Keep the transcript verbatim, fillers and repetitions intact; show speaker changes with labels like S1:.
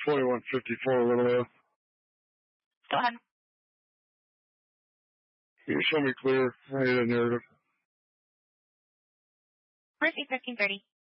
S1: twenty-one fifty-four, Little F.
S2: Go ahead.
S1: Can you show me clear? I need a narrative.
S2: Where's eight fifteen thirty?